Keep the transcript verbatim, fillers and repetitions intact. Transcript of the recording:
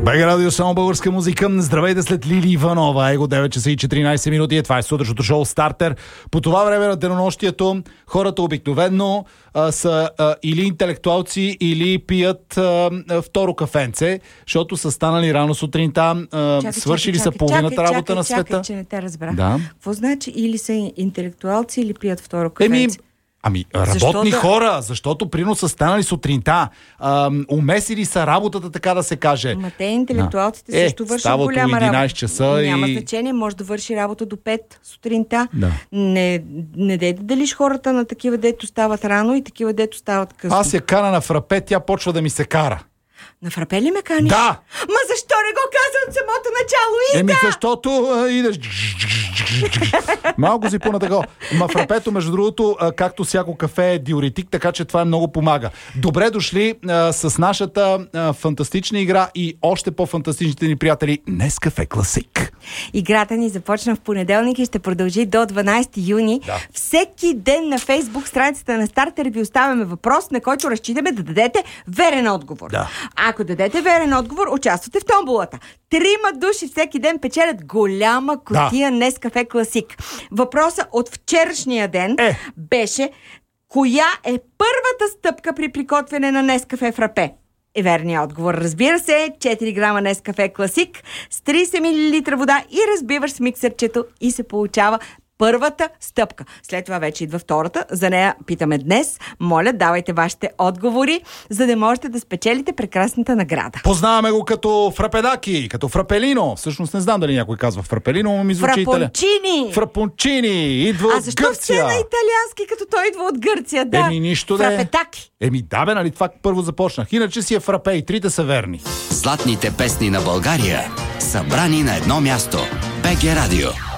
БГ Радио, само българска музика. Здравейте след Лили Иванова. Его девет часа и четиринайсет минути. Това е сутрешното шоу Стартер. По това време на денонощието хората обикновено а, са а, или интелектуалци, или пият а, а, второ кафенце, защото са станали рано сутринта, а, чакай, свършили чакай, са половината чакай, работа чакай, на света. Чакай, че не те разбрах. Да. Какво значи или са интелектуалци, или пият второ кафенце? Еми, Ами, работни Защо да... хора, защото прино са станали сутринта, ам, умесили са работата, така да се каже. Ма те интелектуалците е, също вършат голяма работа. единайсет часа Няма и... значение, може да върши работа до пет сутринта. Да. Не, не дей да делиш хората на такива, дето стават рано и такива, дето стават късно. Аз я кана на фрапе, тя почва да ми се кара. На фрапе ли ме каниш? Да! Ма защо не го каза от самото начало? Ида! Еми защото а, идеш... Малко си по-натаго. Ма фрапето, между другото, а, както всяко кафе е диуретик, така че това много помага. Добре дошли а, с нашата а, фантастична игра и още по-фантастичните ни приятели Нескафе Класик. Играта ни започна в понеделник и ще продължи до дванайсети юни. Да. Всеки ден на Фейсбук страницата на Стартер ви оставяме въпрос, на който разчитаме да дадете верен отговор. Да. Ако дадете верен отговор, участвате в томболата. Трима души всеки ден печелят голяма кутия да. Нескафе Класик. Въпросът от вчерашния ден е. беше: коя е първата стъпка при приготвяне на Нескафе фрапе? Е верният отговор, разбира се, четири грама Нескафе Класик с трийсет милилитра вода и разбиваш с миксерчето и се получава първата стъпка. След това вече идва втората. За нея питаме днес. Моля, давайте вашите отговори, за да можете да спечелите прекрасната награда. Познаваме го като фрапедаки, като фрапелино. Всъщност не знам дали някой казва фрапелино, но ми звучи италиан. Фрапончини! Фрапончини! Идва а от защо Гърция. все на италиански, като той идва от Гърция? Да. Еми нищо да е. Фрапетаки. Еми да бе, нали това първо започнах. Иначе си е фрапе и трите са верни. Златните песни на България, събрани на едно място. БГ Радио.